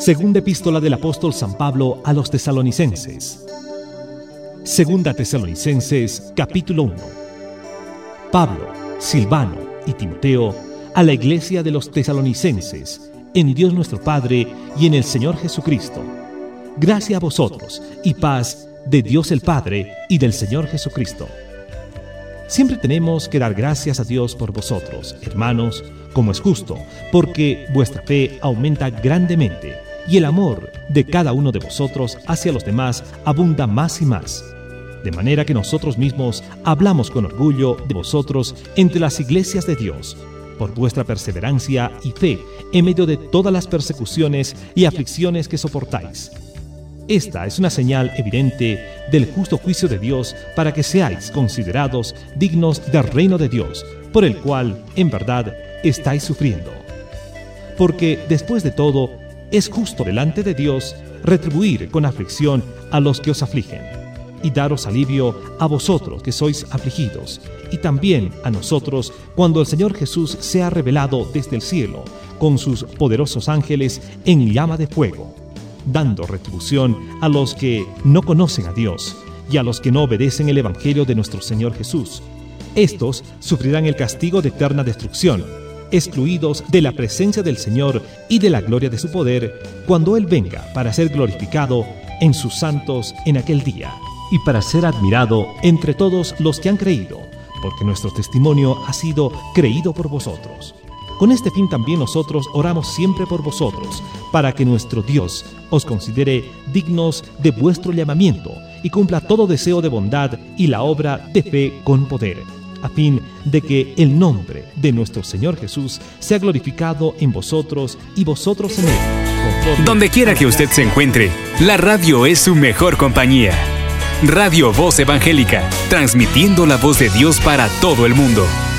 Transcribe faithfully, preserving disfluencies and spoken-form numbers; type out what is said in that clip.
Segunda epístola del apóstol San Pablo a los tesalonicenses. Segunda Tesalonicenses, capítulo uno. Pablo, Silvano y Timoteo, a la iglesia de los tesalonicenses, en Dios nuestro Padre y en el Señor Jesucristo. Gracia a vosotros y paz de Dios el Padre y del Señor Jesucristo. Siempre tenemos que dar gracias a Dios por vosotros, hermanos, como es justo, porque vuestra fe aumenta grandemente y el amor de cada uno de vosotros hacia los demás abunda más y más. De manera que nosotros mismos hablamos con orgullo de vosotros entre las iglesias de Dios, por vuestra perseverancia y fe en medio de todas las persecuciones y aflicciones que soportáis. Esta es una señal evidente del justo juicio de Dios para que seáis considerados dignos del reino de Dios, por el cual, en verdad, estáis sufriendo. Porque, después de todo, es justo delante de Dios retribuir con aflicción a los que os afligen, y daros alivio a vosotros que sois afligidos, y también a nosotros cuando el Señor Jesús sea revelado desde el cielo, con sus poderosos ángeles en llama de fuego, dando retribución a los que no conocen a Dios y a los que no obedecen el Evangelio de nuestro Señor Jesús. Estos sufrirán el castigo de eterna destrucción, excluidos de la presencia del Señor y de la gloria de su poder, cuando Él venga para ser glorificado en sus santos en aquel día, y para ser admirado entre todos los que han creído, porque nuestro testimonio ha sido creído por vosotros. Con este fin también nosotros oramos siempre por vosotros, para que nuestro Dios os considere dignos de vuestro llamamiento y cumpla todo deseo de bondad y la obra de fe con poder, a fin de que el nombre de nuestro Señor Jesús sea glorificado en vosotros y vosotros en Él. Donde quiera que usted se encuentre, la radio es su mejor compañía. Radio Voz Evangélica, transmitiendo la voz de Dios para todo el mundo.